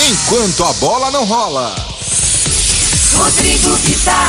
enquanto a bola não rola. Rodrigo Vitar.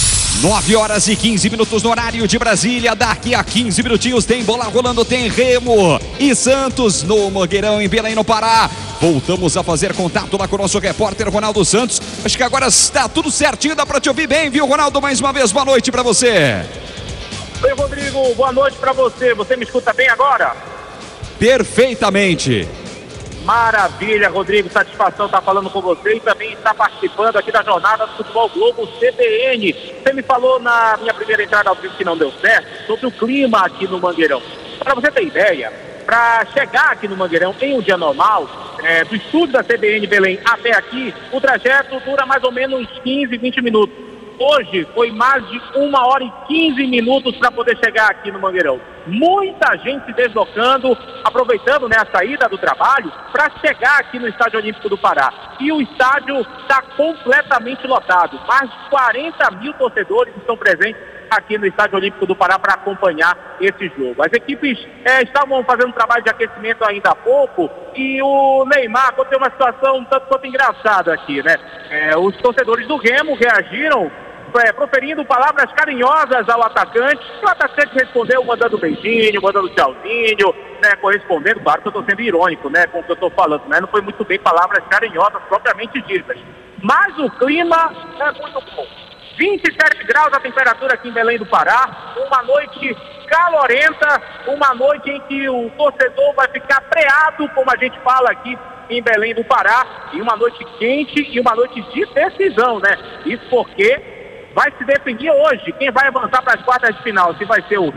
9h15 no horário de Brasília. Daqui a 15 minutinhos tem bola rolando, tem Remo e Santos no Mangueirão, em Belém, no Pará. Voltamos a fazer contato lá com o nosso repórter Ronaldo Santos. Acho que agora está tudo certinho, dá para te ouvir bem, viu, Ronaldo? Mais uma vez, boa noite para você. Oi, Rodrigo, boa noite para você. Você me escuta bem agora? Perfeitamente. Maravilha, Rodrigo, satisfação estar falando com você e também estar participando aqui da jornada do Futebol Globo CBN. Você me falou na minha primeira entrada ao vivo que não deu certo, sobre o clima aqui no Mangueirão. Para você ter ideia, para chegar aqui no Mangueirão em um dia normal, do estúdio da CBN Belém até aqui, o trajeto dura mais ou menos 15, 20 minutos. Hoje foi mais de 1h15 para poder chegar aqui no Mangueirão. Muita gente se deslocando, aproveitando, a saída do trabalho para chegar aqui no Estádio Olímpico do Pará. E o estádio está completamente lotado. Mais de 40 mil torcedores estão presentes aqui no Estádio Olímpico do Pará para acompanhar esse jogo. As equipes estavam fazendo um trabalho de aquecimento ainda há pouco e o Neymar aconteceu uma situação um tanto quanto engraçada aqui, os torcedores do Remo reagiram proferindo palavras carinhosas ao atacante. O atacante respondeu mandando beijinho, mandando tchauzinho, correspondendo. Claro que eu estou sendo irônico, com o que eu estou falando, não foi muito bem palavras carinhosas propriamente ditas. Mas o clima é muito bom. 27 graus a temperatura aqui em Belém do Pará, uma noite calorenta, uma noite em que o torcedor vai ficar preado, como a gente fala aqui em Belém do Pará, e uma noite quente e uma noite de decisão, Isso porque vai se definir hoje quem vai avançar para as quartas de final, se vai ser o